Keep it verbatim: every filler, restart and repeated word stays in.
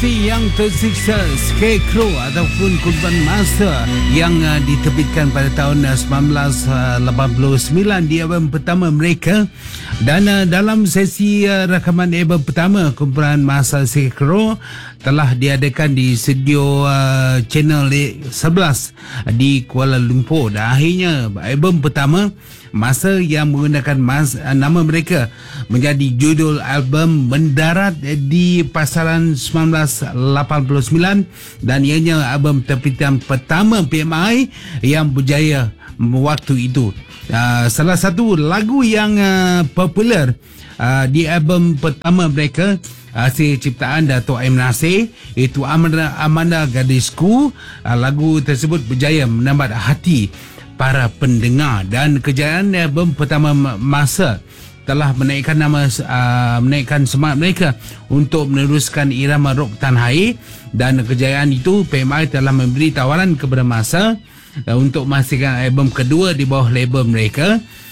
Yang tersiksa Scarecrow ataupun Kurban Masa yang uh, diterbitkan pada tahun uh, sembilan belas lapan puluh sembilan di album pertama mereka. Dan uh, dalam sesi uh, rakaman album pertama Kumpulan Masa Scarecrow telah diadakan di studio uh, Channel sebelas di Kuala Lumpur. Dan akhirnya album pertama Masa yang menggunakan mas, nama mereka menjadi judul album mendarat di pasaran sembilan belas lapan puluh sembilan dan ianya album terbitan pertama P M I yang berjaya waktu itu. Uh, salah satu lagu yang uh, popular uh, di album pertama mereka hasil ciptaan Dato' M. Nasir, iaitu Amanda, Amanda Gadisku. Uh, lagu tersebut berjaya menambat hati para pendengar dan kejayaan album pertama Masa telah menaikkan nama uh, menaikkan semangat mereka untuk meneruskan irama rock tanah air. Dan kejayaan itu P M I telah memberi tawaran kepada Masa uh, untuk menghasilkan album kedua di bawah label mereka.